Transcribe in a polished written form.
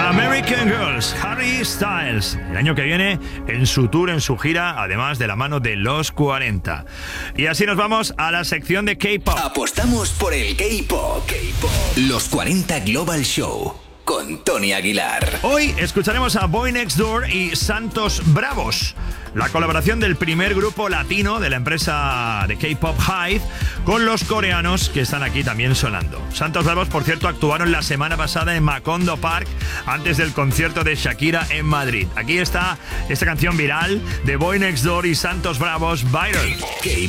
American Girls, Harry Styles, el año que viene en su tour, en su gira, además de la mano de los 40. Y así nos vamos a la sección de K-pop. Apostamos por el K-pop. Los 40 Global Show con Tony Aguilar. Hoy escucharemos a Boy Next Door y Santos Bravos, la colaboración del primer grupo latino de la empresa de K-pop Hybe con los coreanos que están aquí también sonando. Santos Bravos, por cierto, actuaron la semana pasada en Macondo Park antes del concierto de Shakira en Madrid. Aquí está esta canción viral de Boy Next Door y Santos Bravos, Viral.